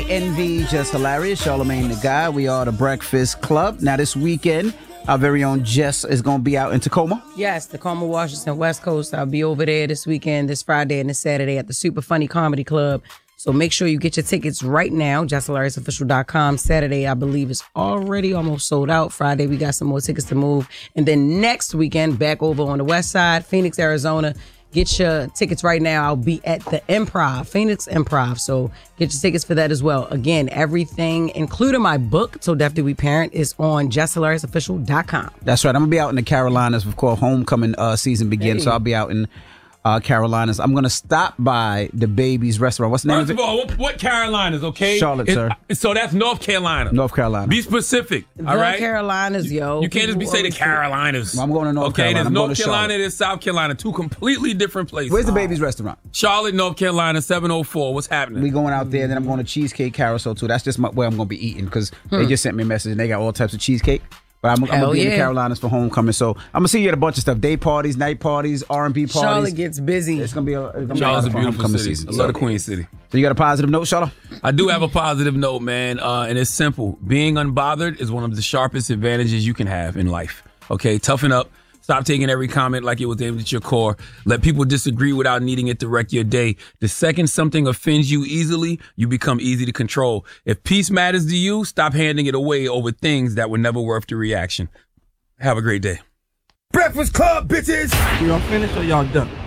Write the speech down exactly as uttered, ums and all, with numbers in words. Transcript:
A N V, just hilarious. Charlamagne the Guy. We are the Breakfast Club. Now, this weekend, our very own Jess is going to be out in Tacoma. Yes, Tacoma, Washington, West Coast. I'll be over there this weekend, this Friday and this Saturday at the Super Funny Comedy Club. So make sure you get your tickets right now. jess hilarious official dot com. Saturday, I believe, is already almost sold out. Friday, we got some more tickets to move. And then next weekend, back over on the west side, Phoenix, Arizona. Get your tickets right now. I'll be at the Improv, Phoenix Improv. So get your tickets for that as well. Again, everything, including my book, So Deaf Did We Parent, is on jess hilarious official dot com. That's right. I'm going to be out in the Carolinas before homecoming uh, season begins. Hey. So I'll be out in uh, Carolinas. I'm going to stop by the Baby's Restaurant. What's the name First of of it? all, what, what Carolinas, okay? Charlotte, It- sir. So that's North Carolina. North Carolina. Be specific, The all right? Carolinas, yo. You can't just be saying the Carolinas. Well, I'm going to North okay, Carolina. there's I'm going North to Carolina, Charlotte. there's South Carolina. Two completely different places. Where's the Baby's Restaurant? Charlotte, North Carolina, seven oh four. What's happening? We going out there, then I'm going to Cheesecake Carousel, too. That's just my, where I'm going to be eating, because Hmm. they just sent me a message, and they got all types of cheesecake. But I'm, I'm going Hell to be in the yeah. Carolinas for homecoming. So I'm going to see you at a bunch of stuff. Day parties, night parties, R and B parties. Charlotte gets busy. It's going to be a, it's gonna be Charlotte's a lot of fun beautiful homecoming city. season. I love the So- Queen City. So you got a positive note, Charlotte? I do have a positive note, man, uh, and it's simple. Being unbothered is one of the sharpest advantages you can have in life. Okay, toughen up. Stop taking every comment like it was aimed at your core. Let people disagree without needing it to wreck your day. The second something offends you easily, you become easy to control. If peace matters to you, stop handing it away over things that were never worth the reaction. Have a great day. Breakfast Club, bitches! Y'all finished or y'all done?